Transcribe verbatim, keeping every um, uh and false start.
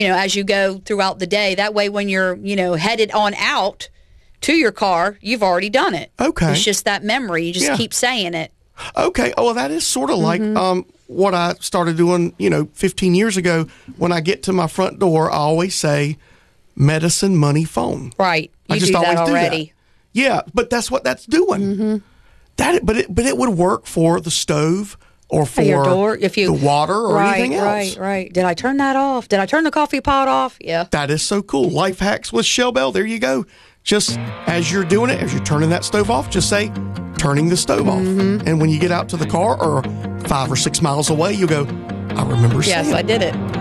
you know, as you go throughout the day. That way, when you're, you know, headed on out to your car, you've already done it. Okay. It's just that memory. You just Yeah. keep saying it. Okay. Oh, well, that is sort of like Mm-hmm. um, what I started doing, you know, fifteen years ago. When I get to my front door, I always say, medicine, money, phone. Right. You I just do always that do already. that. Yeah, but that's what that's doing. Mm-hmm. That, but it, but it would work for the stove or for Your door, if you, the water or right, anything else. Right, right. Did I turn that off? Did I turn the coffee pot off? Yeah. That is so cool. Life hacks with Shell Bell. There you go. Just as you're doing it, as you're turning that stove off, just say, turning the stove Mm-hmm. off. And when you get out to the car or five or six miles away, you'll go, I remember saying Yes, I did it.